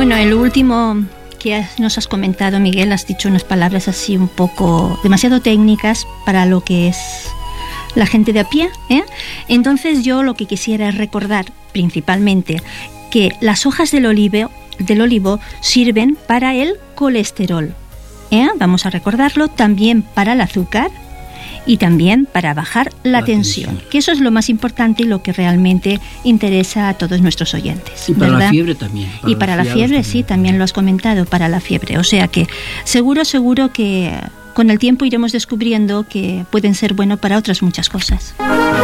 Bueno, el último que nos has comentado, Miguel, has dicho unas palabras así un poco demasiado técnicas para lo que es la gente de a pie, ¿eh? Entonces yo lo que quisiera es recordar principalmente que las hojas del olivo sirven para el colesterol, ¿eh? Vamos a recordarlo, también para el azúcar y también para bajar la tensión, que eso es lo más importante y lo que realmente interesa a todos nuestros oyentes. Y para ¿verdad? la fiebre también. Y para la fiebre, sí, también lo has comentado, para la fiebre. O sea que seguro que con el tiempo iremos descubriendo que pueden ser buenos para otras muchas cosas.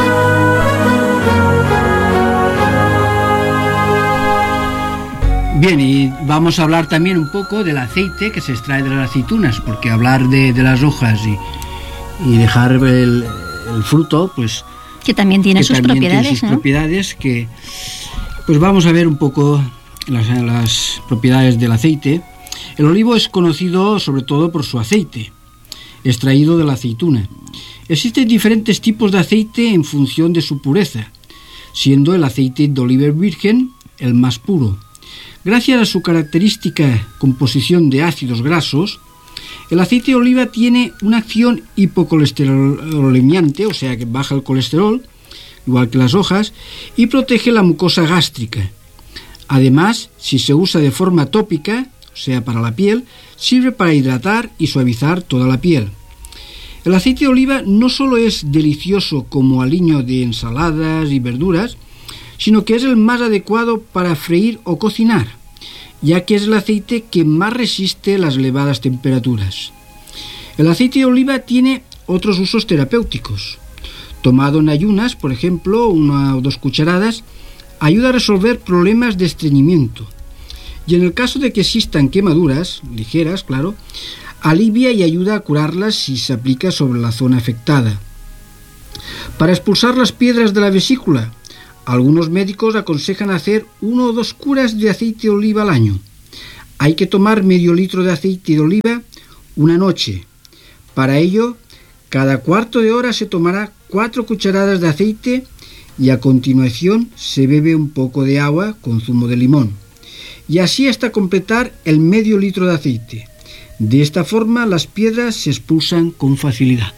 Bien, y vamos a hablar también un poco del aceite que se extrae de las aceitunas, porque hablar de las hojas y dejar el fruto, pues que también tiene sus propiedades, tiene sus ¿no? propiedades, que pues vamos a ver un poco las propiedades del aceite. El olivo es conocido sobre todo por su aceite, extraído de la aceituna. Existen diferentes tipos de aceite en función de su pureza, siendo el aceite de oliva virgen el más puro. Gracias a su característica composición de ácidos grasos, el aceite de oliva tiene una acción hipocolesterolemiante, o sea que baja el colesterol, igual que las hojas, y protege la mucosa gástrica. Además, si se usa de forma tópica, o sea para la piel, sirve para hidratar y suavizar toda la piel. El aceite de oliva no solo es delicioso como aliño de ensaladas y verduras, sino que es el más adecuado para freír o cocinar, ya que es el aceite que más resiste las elevadas temperaturas. El aceite de oliva tiene otros usos terapéuticos. Tomado en ayunas, por ejemplo, 1 o 2 cucharadas, ayuda a resolver problemas de estreñimiento. Y en el caso de que existan quemaduras, ligeras, claro, alivia y ayuda a curarlas si se aplica sobre la zona afectada. Para expulsar las piedras de la vesícula, algunos médicos aconsejan hacer 1 o 2 curas de aceite de oliva al año. Hay que tomar medio litro de aceite de oliva una noche. Para ello, cada cuarto de hora se tomará 4 cucharadas de aceite y a continuación se bebe un poco de agua con zumo de limón. Y así hasta completar el medio litro de aceite. De esta forma las piedras se expulsan con facilidad.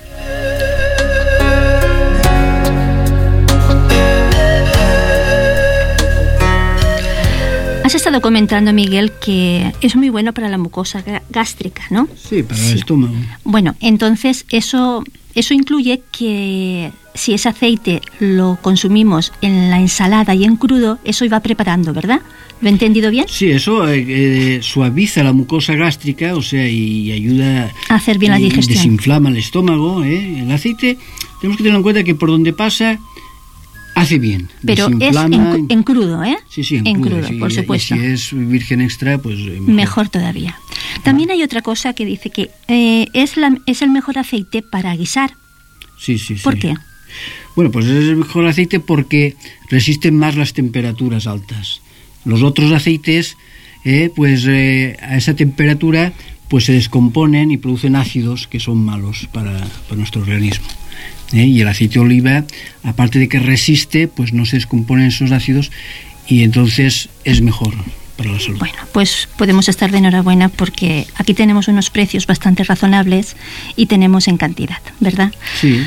Has estado comentando, Miguel, que es muy bueno para la mucosa gástrica, ¿no? Sí, para el estómago. Bueno, entonces eso incluye que si ese aceite lo consumimos en la ensalada y en crudo, eso iba preparando, ¿verdad? ¿Lo he entendido bien? Sí, eso suaviza la mucosa gástrica, o sea, y ayuda a hacer bien la digestión. Desinflama el estómago, ¿eh? El aceite, tenemos que tener en cuenta que por donde pasa hace bien. Pero es en crudo, ¿eh? Sí, en crudo, sí, por supuesto. Y si es virgen extra, pues mejor todavía. También hay otra cosa que dice que es el mejor aceite para guisar. Sí. ¿Por qué? Bueno, pues es el mejor aceite porque resisten más las temperaturas altas. Los otros aceites, a esa temperatura, pues se descomponen y producen ácidos que son malos para nuestro organismo. Y el aceite de oliva, aparte de que resiste, pues no se descomponen esos ácidos y entonces es mejor para la salud. Bueno, pues podemos estar de enhorabuena porque aquí tenemos unos precios bastante razonables y tenemos en cantidad, ¿verdad? Sí.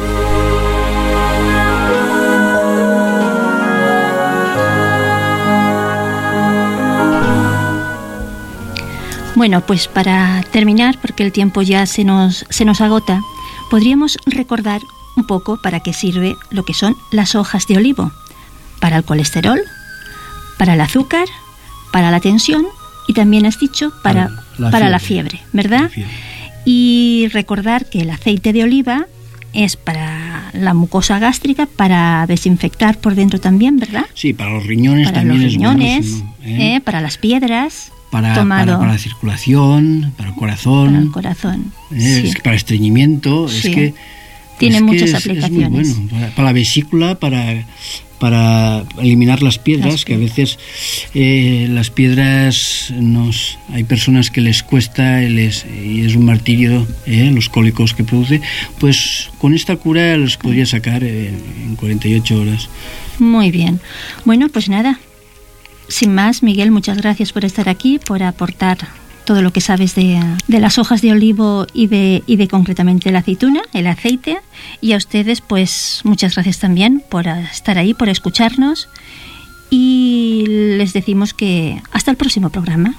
Bueno, pues para terminar, porque el tiempo ya se nos agota, podríamos recordar un poco para qué sirve lo que son las hojas de olivo. Para el colesterol, para el azúcar, para la tensión y también has dicho para la fiebre, ¿verdad? La fiebre. Y recordar que el aceite de oliva es para la mucosa gástrica, para desinfectar por dentro también, ¿verdad? Sí, para los riñones para también los riñones, es buenísimo, para las piedras. Para la circulación, para el corazón. Para el corazón. Sí. Es que para estreñimiento, sí. Es que tiene muchas aplicaciones. Es muy bueno. Para la vesícula, para eliminar las piedras, que a veces las piedras hay personas que les cuesta y es un martirio, los cólicos que produce. Pues con esta cura los podría sacar en 48 horas. Muy bien. Bueno, pues nada. sin más, Miguel, muchas gracias por estar aquí, por aportar todo lo que sabes de las hojas de olivo y de concretamente la aceituna, el aceite. Y a ustedes, pues muchas gracias también por estar ahí, por escucharnos. Y les decimos que hasta el próximo programa.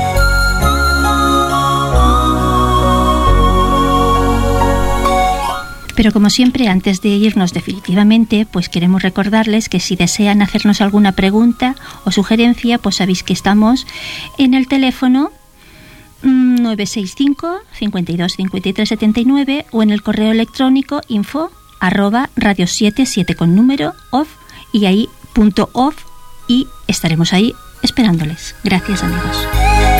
Pero como siempre, antes de irnos definitivamente, pues queremos recordarles que si desean hacernos alguna pregunta o sugerencia, pues sabéis que estamos en el teléfono 965 52 53 79 o en el correo electrónico info@radio77 con número off y ahí .off, y estaremos ahí esperándoles. Gracias, amigos.